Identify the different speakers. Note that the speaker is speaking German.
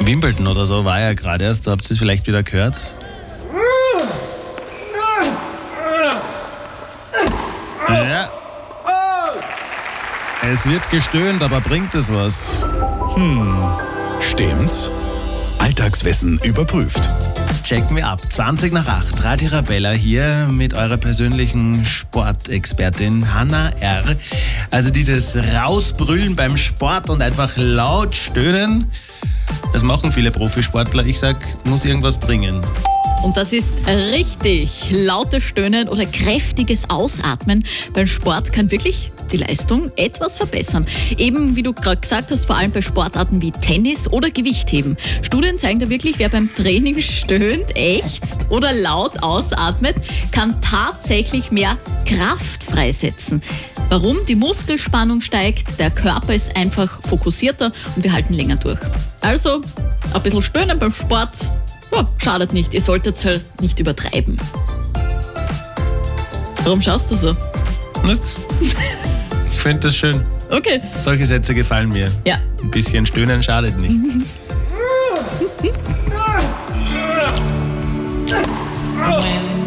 Speaker 1: Wimbledon oder so war ja gerade erst, habt ihr es vielleicht wieder gehört? Ja. Es wird gestöhnt, aber bringt es was?
Speaker 2: Stimmt's? Alltagswissen überprüft.
Speaker 1: Checken wir ab. 20 nach 8. Radio Arabella hier mit eurer persönlichen Sportexpertin Hanna R. Also dieses Rausbrüllen beim Sport und einfach laut stöhnen, das machen viele Profisportler. Ich sag, muss irgendwas bringen.
Speaker 3: Und das ist richtig. Lautes Stöhnen oder kräftiges Ausatmen beim Sport kann wirklich die Leistung etwas verbessern. Eben, wie du gerade gesagt hast, vor allem bei Sportarten wie Tennis oder Gewichtheben. Studien zeigen da wirklich, wer beim Training stöhnt, ächzt oder laut ausatmet, kann tatsächlich mehr Kraft freisetzen. Warum? Die Muskelspannung steigt, der Körper ist einfach fokussierter und wir halten länger durch. Also, ein bisschen stöhnen beim Sport, ja, schadet nicht. Ihr solltet es halt nicht übertreiben. Warum schaust du so?
Speaker 1: Nix. Ich finde das schön.
Speaker 3: Okay.
Speaker 1: Solche Sätze gefallen mir.
Speaker 3: Ja.
Speaker 1: Ein bisschen stöhnen schadet nicht.
Speaker 4: When